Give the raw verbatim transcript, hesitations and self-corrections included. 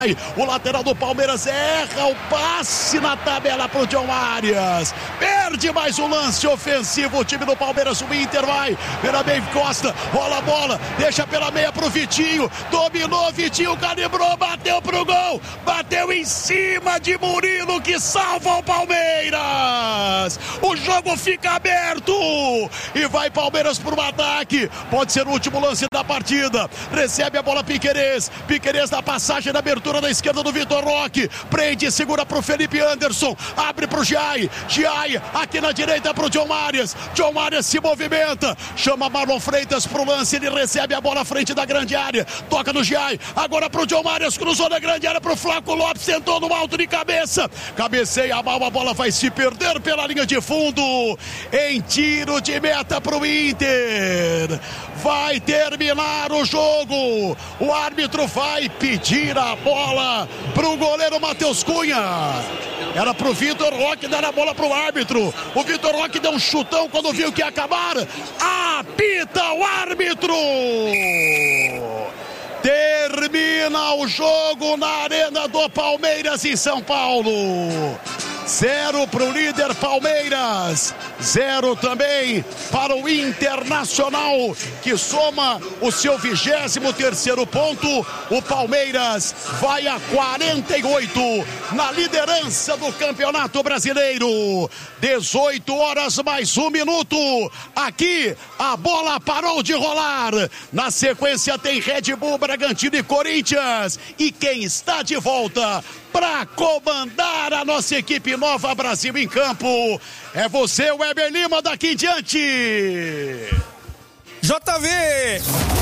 O lateral do Palmeiras erra o passe na tabela pro John Arias. Perde mais um lance ofensivo. O time do Palmeiras, o Inter vai. Pela meia Costa, rola a bola, deixa pela meia pro Vitinho. Dominou, Vitinho calibrou, bateu pro gol. Bateu em cima de Murilo, que salva o Palmeiras. O jogo fica aberto. E vai Palmeiras pro ataque. Pode ser o último lance da partida. Recebe a bola Piquerez. Piquerez na passagem, na abertura da esquerda do Vitor Roque, prende, segura pro Felipe Anderson, abre pro Giai, Giai aqui na direita pro John Arias, John Arias se movimenta, chama Marlon Freitas pro lance, ele recebe a bola à frente da grande área, toca no Giai, agora pro John Arias, cruzou na grande área pro Flaco Lopes, sentou no alto de cabeça, cabeceia mal, a bola vai se perder pela linha de fundo, em tiro de meta pro Inter, vai terminar o jogo, o árbitro vai pedir a bola Bola pro goleiro Matheus Cunha. Era pro Vitor Roque dar a bola pro árbitro. O Vitor Roque deu um chutão quando viu que ia acabar. Apita o árbitro. Termina o jogo na Arena do Palmeiras em São Paulo. Zero para o líder Palmeiras, zero também para o Internacional, que soma o seu vigésimo terceiro ponto. O Palmeiras vai a quarenta e oito na liderança do Campeonato Brasileiro. dezoito horas mais um minuto. Aqui a bola parou de rolar. Na sequência tem Red Bull, Bragantino e Corinthians. E quem está de volta para comandar a nossa equipe Nova Brasil em campo é você, Weber Lima, daqui em diante. J V